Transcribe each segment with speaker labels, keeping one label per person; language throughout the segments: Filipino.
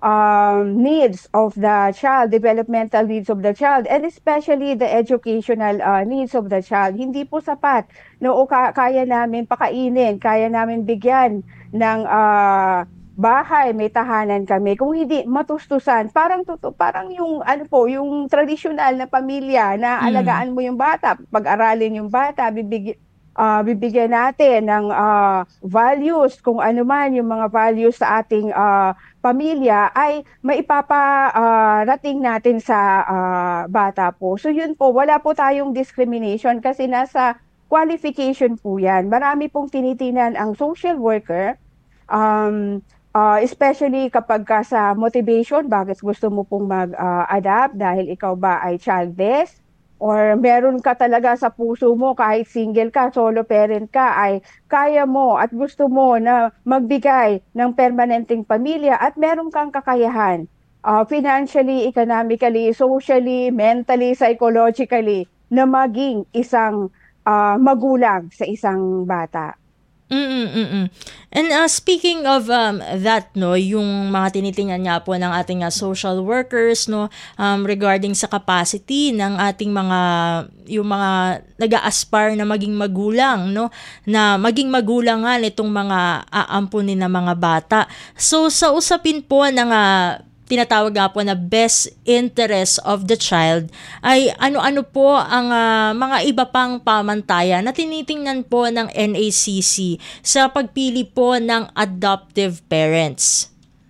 Speaker 1: needs of the child, developmental needs of the child, and especially the educational needs of the child. Hindi po sapat na kaya namin pakainin, kaya namin bigyan ng bahay, may tahanan kami. Kung hindi matustusan, parang yung ano po, yung tradisyonal na pamilya na
Speaker 2: Mm.
Speaker 1: alagaan mo yung bata, pag-aralin yung bata, bibigyan natin ng values, kung ano man yung mga values sa ating pamilya ay maipaparating natin sa bata po. So yun po, wala po tayong discrimination kasi nasa qualification po yan. Marami pong tinitinan ang social worker, especially kapag ka sa motivation, bakit gusto mo pong mag-adapt dahil ikaw ba ay childless? Or meron ka talaga sa puso mo kahit single ka, solo parent ka, ay kaya mo at gusto mo na magbigay ng permanenteng pamilya at meron kang kakayahan, financially, economically, socially, mentally, psychologically, na maging isang magulang sa isang bata.
Speaker 2: Mm, mm. And speaking of that, no, yung mga tinitingnan nga po ng ating social workers, no, regarding sa capacity ng ating yung mga nag-a-aspire na maging magulang, no, na maging magulang nga nitong mga aampunin na mga bata. So sa usapin po ng tinatawag nga po na best interest of the child, ay ano-ano po ang mga iba pang pamantayan na tinitingnan po ng NACC sa pagpili po ng adoptive parents.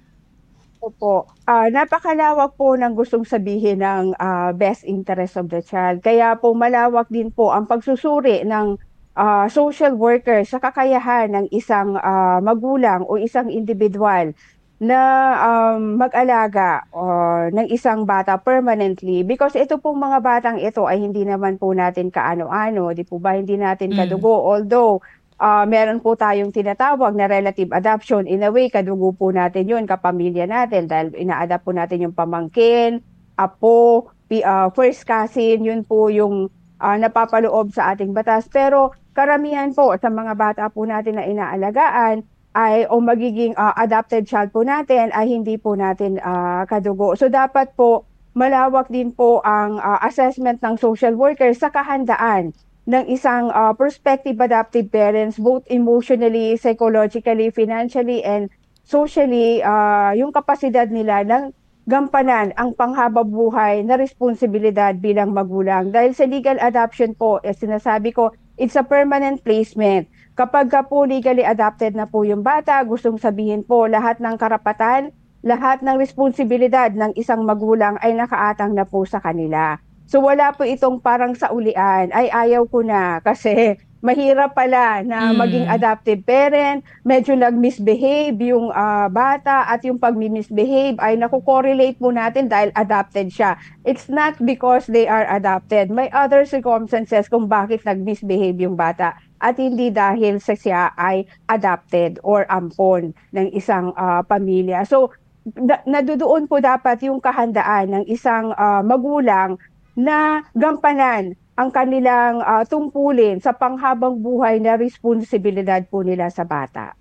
Speaker 1: Opo. Napakalawak po ng gustong sabihin ng best interest of the child. Kaya po malawak din po ang pagsusuri ng social worker sa kakayahan ng isang magulang o isang individual na mag-alaga ng isang bata permanently. Because ito pong mga batang ito ay hindi naman po natin kaano-ano, di po ba? Hindi natin
Speaker 2: Mm.
Speaker 1: kadugo. Although meron po tayong tinatawag na relative adoption. In a way, kadugo po natin yun, kapamilya natin, dahil ina-adapt po natin yung pamangkin, apo, first cousin, yun po yung napapaloob sa ating batas. Pero karamihan po sa mga bata po natin na inaalagaan ay o magiging adopted child po natin ay hindi po natin kadugo. So dapat po malawak din po ang assessment ng social worker sa kahandaan ng isang prospective adoptive parents, both emotionally, psychologically, financially, and socially, yung kapasidad nila ng gampanan ang panghababuhay na responsibilidad bilang magulang. Dahil sa legal adoption po, sinasabi ko, it's a permanent placement. Kapag ka po legally adopted na po yung bata, gustong sabihin po lahat ng karapatan, lahat ng responsibilidad ng isang magulang ay nakaatang na po sa kanila. So wala po itong parang sa ulian, ay ayaw ko na kasi mahirap pala na maging
Speaker 2: Mm.
Speaker 1: adoptive parent, medyo nag-misbehave yung bata at yung pag-misbehave ay naku-correlate po natin dahil adopted siya. It's not because they are adopted. May other circumstances kung bakit nag-misbehave yung bata at hindi dahil sa siya ay adopted or ampon ng isang pamilya. So nadudoon po dapat yung kahandaan ng isang magulang na gampanan ang kanilang tungkulin sa panghabang buhay na responsibilidad po nila sa bata.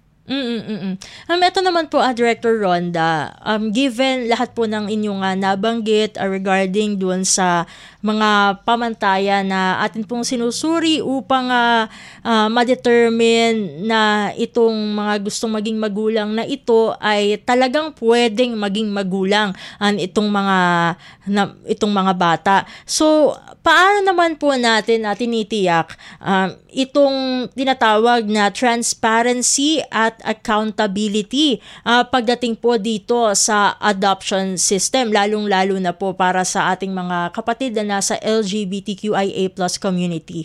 Speaker 2: Ito naman po, Director Ronda, given lahat po ng inyong nabanggit regarding dun sa mga pamantayan na atin pong sinusuri upang ma-determine na itong mga gustong maging magulang na ito ay talagang pwedeng maging magulang itong mga bata. So, paano naman po natin tinitiyak itong tinatawag na transparency at accountability pagdating po dito sa adoption system, lalong-lalo na po para sa ating mga kapatid na nasa LGBTQIA+ community?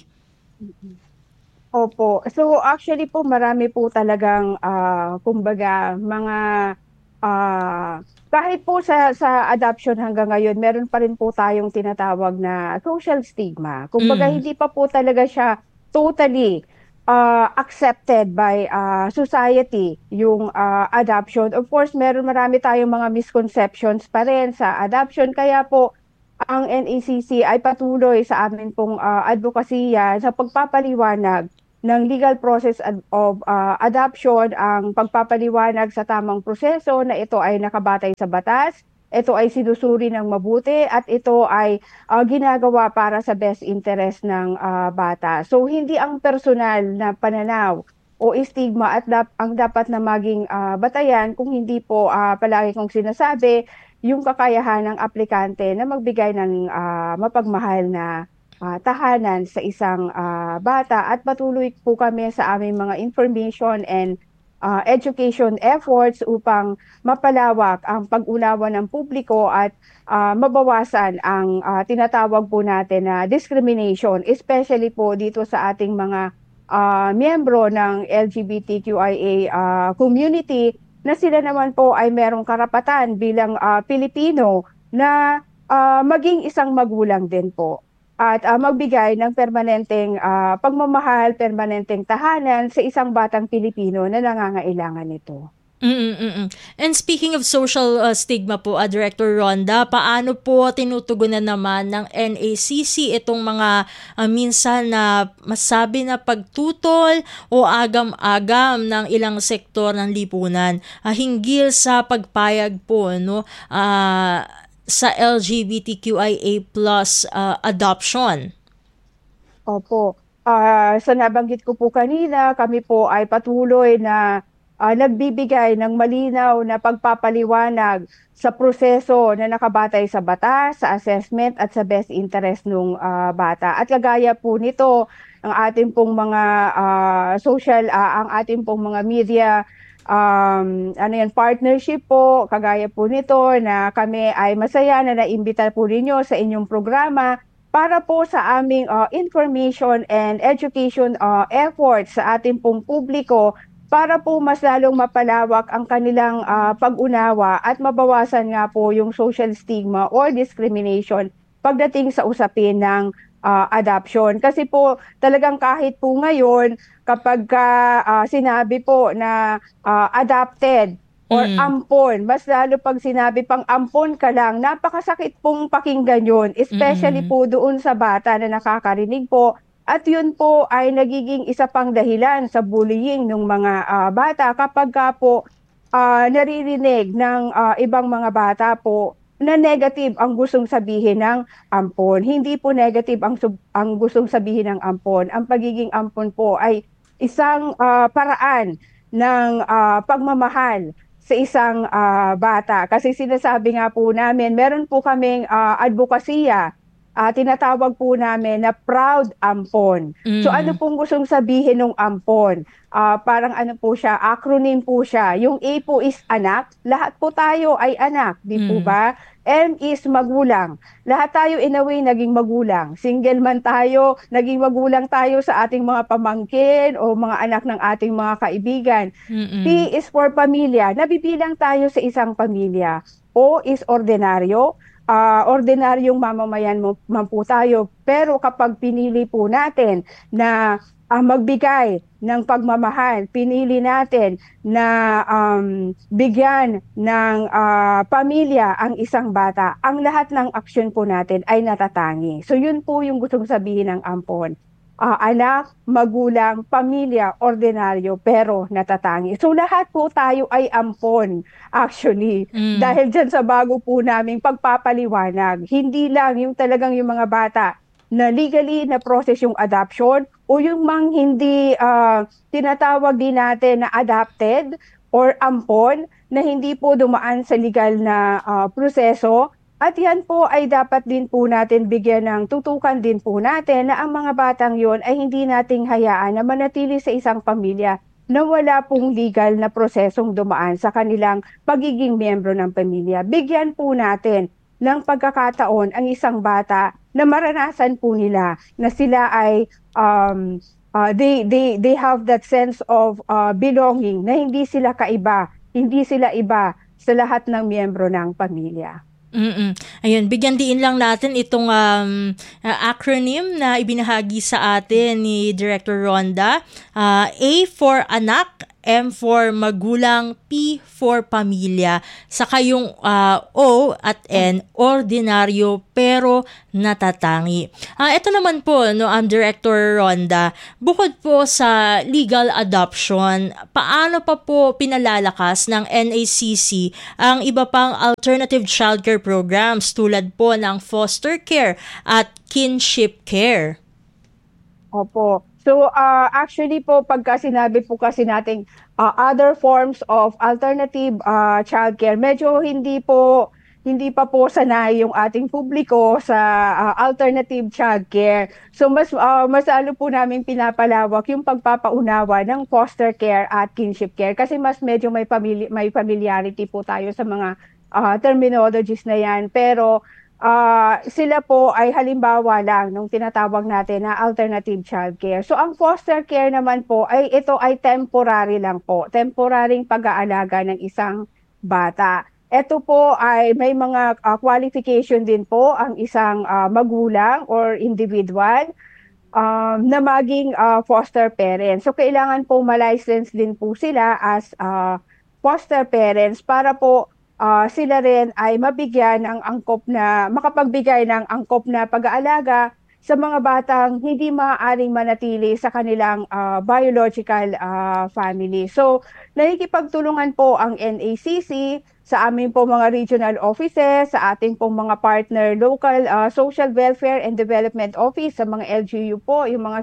Speaker 1: Opo. So actually po marami po talagang kumbaga mga kahit po sa adoption hanggang ngayon meron pa rin po tayong tinatawag na social stigma. Kumbaga
Speaker 2: Mm.
Speaker 1: hindi pa po talaga siya totally accepted by society yung adoption. Of course, marami tayong mga misconceptions pa rin sa adoption kaya po ang NACC ay patuloy sa amin pong advokasya sa pagpapaliwanag ng legal process of adoption ang pagpapaliwanag sa tamang proseso na ito ay nakabatay sa batas, ito ay sinusuri ng mabuti at ito ay ginagawa para sa best interest ng bata. So hindi ang personal na pananaw o stigma at ang dapat na maging batayan kung hindi po palagi kong sinasabi yung kakayahan ng aplikante na magbigay ng mapagmahal na tahanan sa isang bata at patuloy po kami sa aming mga information and education efforts upang mapalawak ang pag-unawa ng publiko at mabawasan ang tinatawag po natin na discrimination, especially po dito sa ating mga miyembro ng LGBTQIA community na sila naman po ay merong karapatan bilang Pilipino na maging isang magulang din po at magbigay ng permanenteng pagmamahal, permanenteng tahanan sa isang batang Pilipino na nangangailangan nito.
Speaker 2: And speaking of social stigma po, Director Rhonda, paano po tinutugunan naman ng NACC itong mga minsan na masabi na pagtutol o agam-agam ng ilang sektor ng lipunan hinggil sa pagpayag po sa LGBTQIA+ adoption?
Speaker 1: Opo. Sa nabanggit ko po kanina, kami po ay patuloy na nagbibigay ng malinaw na pagpapaliwanag sa proseso na nakabatay sa batas, sa assessment at sa best interest ng bata. At kagaya po nito, ang ating pong mga ang ating pong mga media partnership po, kagaya po nito na kami ay masaya na naimbita po ninyo sa inyong programa para po sa aming information and education efforts sa ating pong publiko para po mas lalong mapalawak ang kanilang pag-unawa at mabawasan nga po yung social stigma or discrimination pagdating sa usapin ng adoption. Kasi po talagang kahit po ngayon kapag sinabi po na adopted or ampon, mas lalo pag sinabi pang ampon ka lang, napakasakit pong pakinggan yun, especially po doon sa bata na nakakarinig po. At yun po ay nagiging isa pang dahilan sa bullying ng mga bata kapag po naririnig ng ibang mga bata po na negative ang gustong sabihin ng ampon. Hindi po negative ang gustong sabihin ng ampon. Ang pagiging ampon po ay isang paraan ng pagmamahal sa isang bata. Kasi sinasabi nga po namin, meron po kaming advokasya, tinatawag po namin na proud ampon. So ano pong gustong sabihin ng ampon? Parang ano po siya, acronym po siya. Yung A po is anak, lahat po tayo ay anak, di po ba? M is magulang. Lahat tayo in a way naging magulang. Single man tayo, naging magulang tayo sa ating mga pamangkin o mga anak ng ating mga kaibigan. P is for pamilya. Nabibilang tayo sa isang pamilya. O is ordinaryo. Ordinaryong mamamayan man po tayo. Pero kapag pinili po natin na magbigay ng pagmamahal, pinili natin na bigyan ng pamilya ang isang bata, ang lahat ng aksyon po natin ay natatangi. So yun po yung gustong sabihin ng ampon. Anak, magulang, pamilya, ordinaryo, pero natatangi. So lahat po tayo ay ampon, actually. Dahil dyan sa bago po naming pagpapaliwanag, hindi lang yung talagang yung mga bata na legally na process yung adoption o yung mang hindi tinatawag din natin na adopted or ampon na hindi po dumaan sa legal na proseso. At yan po ay dapat din po natin bigyan ng tutukan din po natin na ang mga batang yon ay hindi nating hayaan na manatili sa isang pamilya na wala pong legal na prosesong dumaan sa kanilang pagiging miyembro ng pamilya. Bigyan po natin ng pagkakataon ang isang bata na maranasan po nila na sila ay they have that sense of belonging, na hindi sila kaiba, hindi sila iba sa lahat ng miyembro ng pamilya.
Speaker 2: Ayun, bigyan diin lang natin itong acronym na ibinahagi sa atin ni Director Rhonda. A for anak, M for magulang, P for pamilya, saka yung O at N, ordinaryo pero natatangi. Ito naman po, no, Director Ronda, bukod po sa legal adoption, paano pa po pinalalakas ng NACC ang iba pang alternative childcare programs tulad po ng foster care at kinship care?
Speaker 1: Opo. So actually po pagka sinabi po kasi nating other forms of alternative childcare, medyo hindi pa po sanay yung ating publiko sa alternative childcare. So mas lalo po namin pinapalawak yung pagpapaunawa ng foster care at kinship care kasi mas medyo may familiarity po tayo sa mga terminologies na yan. Pero sila po ay halimbawa lang nung tinatawag natin na alternative childcare. So ang foster care naman po ito ay temporary lang po, temporaring pag-aalaga ng isang bata. Ito po ay may mga qualification din po ang isang magulang or individual na maging foster parent. So kailangan po ma-license din po sila as foster parents para po sila rin ay makapagbigay ng angkop na pag-aalaga sa mga batang hindi maaaring manatili sa kanilang biological family. So, nakikipagtulungan po ang NACC sa aming po mga regional offices, sa ating pong mga partner local social welfare and development office, sa mga LGU po, yung mga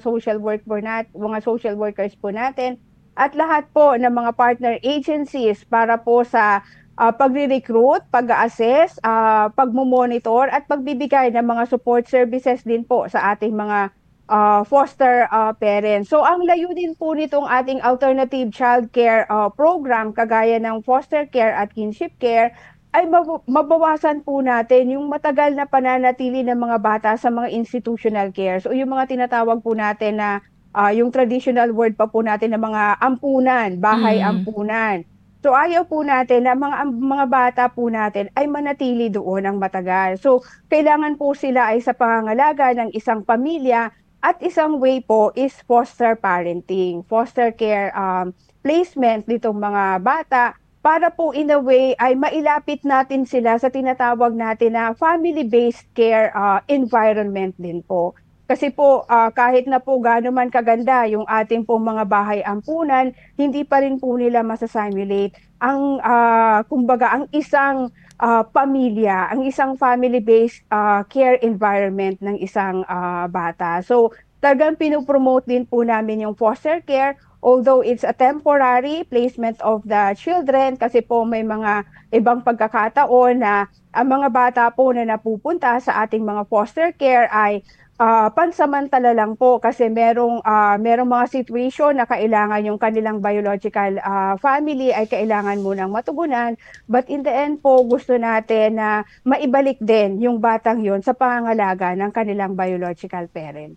Speaker 1: mga social workers po natin, at lahat po ng mga partner agencies para po sa pagre-recruit, pag-assess, pagmo-monitor at pagbibigay ng mga support services din po sa ating mga foster parents. So ang layunin po nitong ating alternative childcare program kagaya ng foster care at kinship care ay mabawasan po natin yung matagal na pananatili ng mga bata sa mga institutional care. So yung mga tinatawag po natin na yung traditional word pa po natin na mga ampunan, bahay ampunan. So ayaw po natin na mga bata po natin ay manatili doon ng matagal. So kailangan po sila ay sa pangangalaga ng isang pamilya at isang way po is foster parenting, foster care placement nitong mga bata para po in a way ay mailapit natin sila sa tinatawag natin na family-based care environment din po. Kasi po kahit na po gaano man kaganda yung ating pong mga bahay ampunan, hindi pa rin po nila masasimulate ang kumbaga ang isang pamilya, ang isang family-based care environment ng isang bata. So talagang pinopromote din po namin yung foster care, although it's a temporary placement of the children kasi po may mga ibang pagkakataon na ang mga bata po na napupunta sa ating mga foster care ay pansamantala lang po kasi merong mga situation na kailangan yung kanilang biological family ay kailangan munang matugunan, but in the end po gusto natin na maibalik din yung batang yon sa pangangalaga ng kanilang biological parents.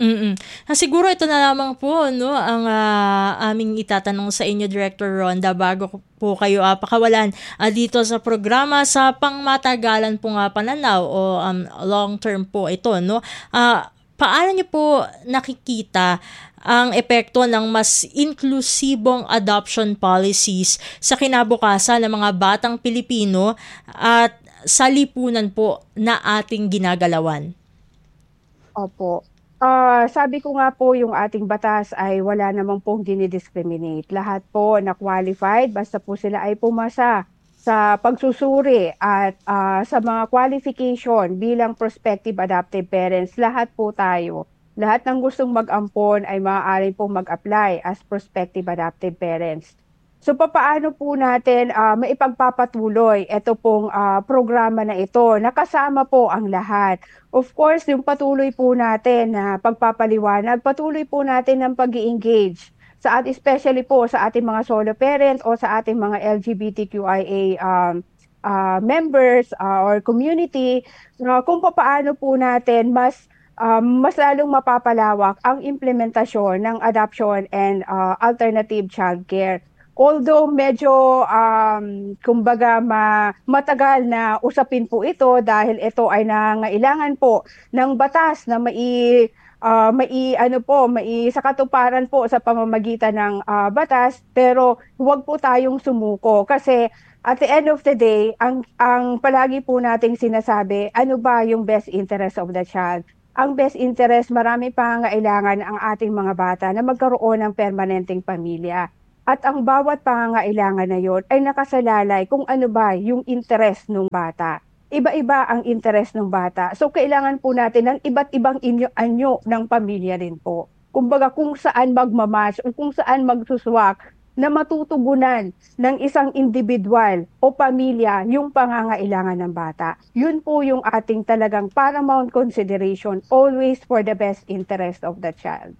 Speaker 2: Siguro ito na lamang po, no, ang aming itatanong sa inyo, Director Ronda, bago po kayo pakawalan dito sa programa sa pangmatagalan po nga pananaw o long term po ito, no. Paano niyo po nakikita ang epekto ng mas inklusibong adoption policies sa kinabukasan ng mga batang Pilipino at sa lipunan po na ating ginagalawan?
Speaker 1: Opo. Sabi ko nga po yung ating batas ay wala namang pong dinidiscriminate. Lahat po na qualified basta po sila ay pumasa sa pagsusuri at sa mga qualification bilang prospective adoptive parents. Lahat po tayo, lahat ng gustong mag-ampon ay maaari pong mag-apply as prospective adoptive parents. So papaano po natin maipagpapatuloy ito pong programa na ito? Nakasama po ang lahat. Of course, yung patuloy po natin na pagpapaliwanag, patuloy po natin ng pag-i-engage especially po sa ating mga solo parents o sa ating mga LGBTQIA members or community, kung paano po natin mas lalong mapapalawak ang implementasyon ng adoption and alternative childcare. Although medyo kumbaga matagal na usapin po ito dahil ito ay nangailangan po ng batas na sa katuparan po sa pamamagitan ng batas, pero huwag po tayong sumuko kasi at the end of the day, ang palagi po nating sinasabi, ano ba yung best interest of the child? Ang best interest, marami pangangailangan ang ating mga bata na magkaroon ng permanenteng pamilya. At ang bawat pangangailangan na yon ay nakasalalay kung ano ba yung interest ng bata. Iba-iba ang interest ng bata. So kailangan po natin ng iba't ibang anyo ng pamilya rin po. Kumbaga kung saan magmamatch o kung saan magsuswak na matutugunan ng isang individual o pamilya yung pangangailangan ng bata. Yun po yung ating talagang paramount consideration, always for the best interest of the child.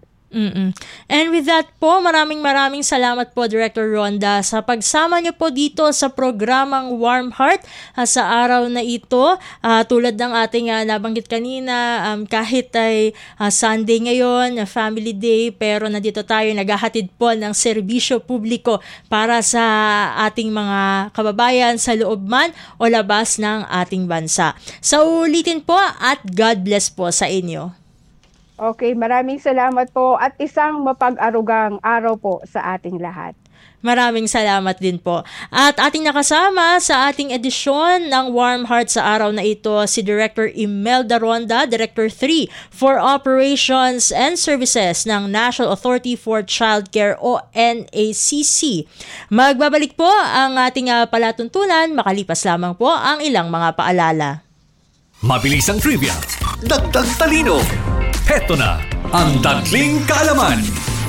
Speaker 2: And with that po, maraming salamat po, Director Ronda, sa pagsama niyo po dito sa programang Warm Heart sa araw na ito. Tulad ng ating nabanggit kanina, kahit ay Sunday ngayon, Family Day, pero nandito tayo naghahatid po ng serbisyo publiko para sa ating mga kababayan sa loob man o labas ng ating bansa. Sa ulitin po at God bless po sa inyo.
Speaker 1: Okay, maraming salamat po at isang mapag-arugang araw po sa ating lahat.
Speaker 2: Maraming salamat din po. At ating nakasama sa ating edisyon ng Warm Heart sa araw na ito si Director Imelda Ronda, Director 3 for Operations and Services ng National Authority for Childcare o NACC. Magbabalik po ang ating palatuntunan, makalipas lamang po ang ilang mga paalala.
Speaker 3: Mabilis ang trivia, dagdag talino. Heto na ang Dagling Kaalaman.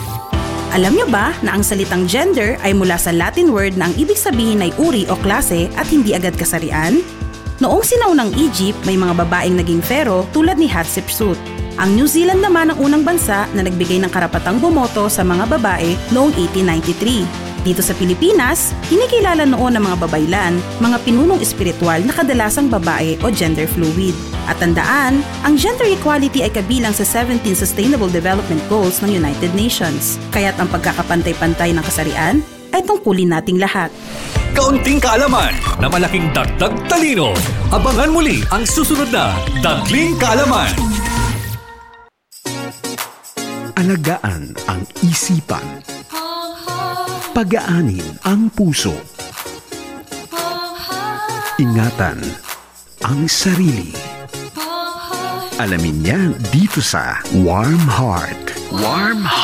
Speaker 4: Alam niyo ba na ang salitang gender ay mula sa Latin word na ang ibig sabihin ay uri o klase at hindi agad kasarian? Noong sinaunang Egypt, may mga babaeng naging pharaoh tulad ni Hatshepsut. Ang New Zealand naman ang unang bansa na nagbigay ng karapatang bumoto sa mga babae noong 1893. Dito sa Pilipinas, kinikilala noon ng mga babaylan, mga pinunong espiritual na kadalasang babae o gender fluid. At tandaan, ang gender equality ay kabilang sa 17 Sustainable Development Goals ng United Nations. Kaya't ang pagkakapantay-pantay ng kasarian ay tungkulin nating lahat.
Speaker 3: Kaunting kaalaman na malaking dagdag talino. Abangan muli ang susunod na Dagling Kaalaman.
Speaker 5: Alagaan ang isipan. Pagaanin ang puso. Ingatan ang sarili. Alamin niya dito sa Warm Heart. Warm Heart.